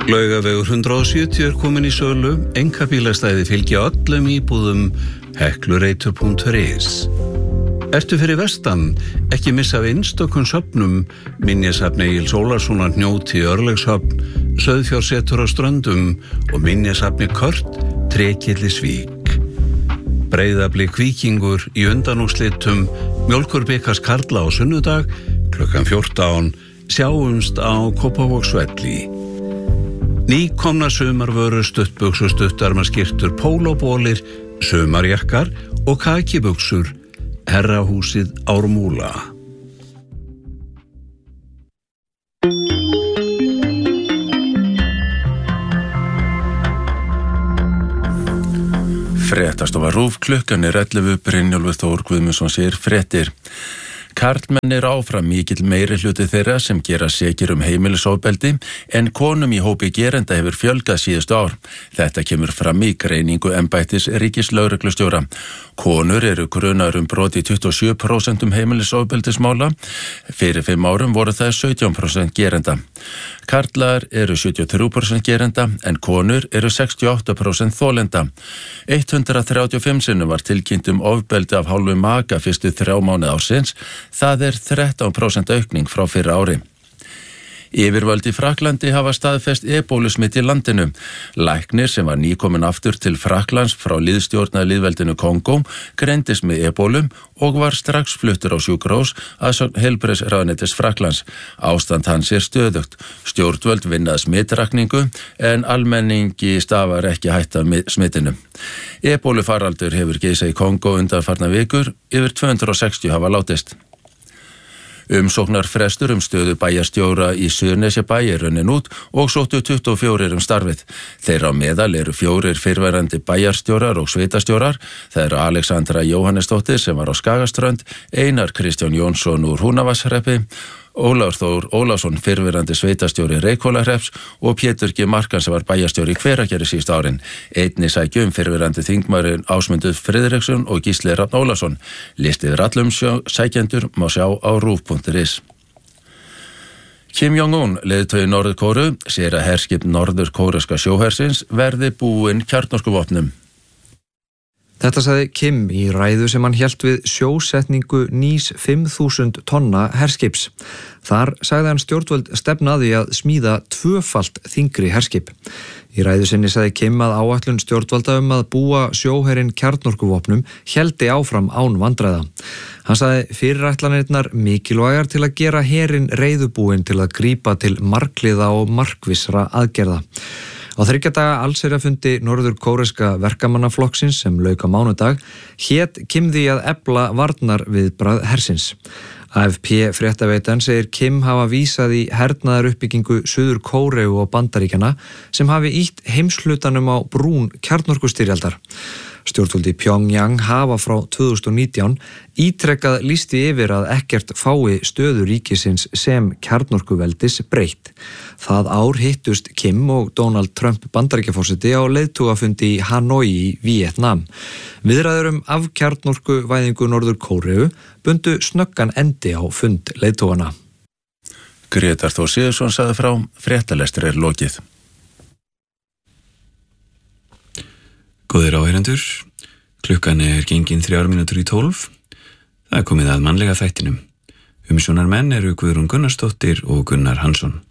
Laugavegur 170 komin í sölu, einkabílastæði fylgja öllum íbúðum heklureitur.is. Ertu fyrir vestan, ekki missa af einstökum söfnum, minjasafn Egils Ólafssonar Hnjóti Örlagshöfn, Sauðfjársetur á Ströndum og minjasafni Kört, Trekillisvík. Breiðablik Víkingur í undanúrslitum Mjólkurbikars karla á sunnudag, klukkan 14, sjáumst á Kópavogsvelli. Nýkomna sumarvöru, stuttbuxur, stuttarmaskyrtur, pólóbólir, sumarjakkar og kakibuxur, Herrahúsið Ármúla. Fréttastofa RÚV, klukkan 11, Brynjólfur Þór Guðmundsson segir fréttir. Karlmenn áfram mikill meiri hluti þeirra sem gera sekir heimilisofbeldi en konum í hópi gerenda hefur fjölgað síðustu ár. Þetta kemur fram í greiningu embættis ríkislögreglustjóra. Konur eru grunaðar brot í 27% heimilisofbeldismála. Fyrir 5 árum voru það 17% gerenda. Karlar eru 73% gerenda en konur eru 68% þolenda. 135 sinnum var tilkynnt ofbeldi af hálfu maka fyrstu 3 mánuði ársins. Það 13% aukning frá fyrra ári. Yfirvöld í Frakklandi hafa staðfest ebólusmitt í landinu. Læknir sem var nýkominn aftur til Frakklands frá liðstjórna lýðveldinu Kongó greindist með ebólum og var strax fluttur á sjúkrahús að sögn heilbrigðisráðuneytis Frakklands. Ástand hans stöðugt. Stjórnvöld vinna að smitrakningu en almenningi stafar ekki hætta smittinu. Ebólufaraldur hefur geisað í Kongó undanfarna vikur, yfir 260 hafa látist. Umsóknarfrestur stöðu bæjarstjóra í Suðurnesjabæ runnin út og sóttu 24 starfið. Þeirra á meðal eru 4 fyrrverandi bæjarstjórar og sveitastjórar. Það eru Alexandra Jóhannesdóttir sem var á Skagaströnd, Einar Kristján Jónsson úr Húnavatnshreppi, Ólafur Þór Ólafsson fyrrverandi sveitastjóri Reykhólahrepps og Pétur G. Markan sem var bæjarstjóri í Hveragerði síðustu árin. Einnig sækju fyrrverandi þingmaðurinn Ásmundur Friðriksson og Gísli Rafn Ólafsson. Listi yfir allum sækjendur má sjá á RÚV.is. Kim Jong-un, leiðtogi Norður-Kóreu, segir að herskip norður-kóreska sjóhersins verði búin kjarnorkuvopnum. Þetta sagði Kim í ræðu sem hann hélt við sjósetningu nýs 5.000 tonna herskips. Þar sagði hann stjórnvöld stefna að því að smíða 2-falt þyngri herskip. Í ræðu sinni sagði Kim að áætlun stjórnvalda að búa sjóherinn kjarnorkuvopnum héldi áfram án vandræða. Hann sagði fyrirætlanirnar mikilvægar til að gera herinn reiðubúinn til að grípa til margliða og markvissra aðgerða. Á 3 daga allsherjarfundi norður-kóreska verkamannaflokksins sem lauk á mánudag hét Kim því að efla varnar viðbragð hersins. AFP fréttaveitan segir Kim hafa vísað í hernaðaruppbyggingu Suður-Kóreu og Bandaríkjanna sem hafi ýtt heimshlutanum á brún kjarnorkustyrjaldar. Stjórnvöld í Pyongyang hafa frá 2019 ítrekkað lýsti yfir að ekkert fái stöðu ríkisins sem kjarnorkuveldis breytt. Það ár hittust Kim og Donald Trump Bandaríkjaforseti á leiðtogafundi í Hanoi í Víetnam. Viðræður afkjarnorkuvæðingu Norður-Kóreu bundu snöggan endi á fund leiðtogana. Grétar Þór Sigurðsson sagði frá, fréttalestur lokið. Góðir áheyrendur, klukkan gengin 3:12. Það komið að mannlega þættinum. Umsjónarmenn eru Guðrún Gunnarsdóttir og Gunnar Hansson.